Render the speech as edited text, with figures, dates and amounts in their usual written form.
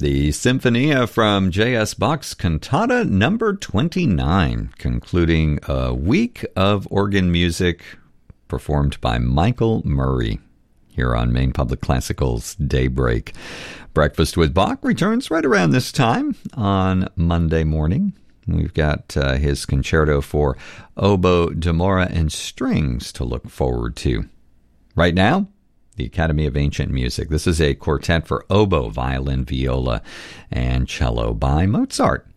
the Sinfonia from J.S. Bach's Cantata number 29, concluding a week of organ music performed by Michael Murray here on Maine Public Classical's Daybreak. Breakfast with Bach returns right around this time on Monday morning. We've got his concerto for oboe, d'amore, and strings to look forward to. Right now, the Academy of Ancient Music. This is a quartet for oboe, violin, viola, and cello by Mozart.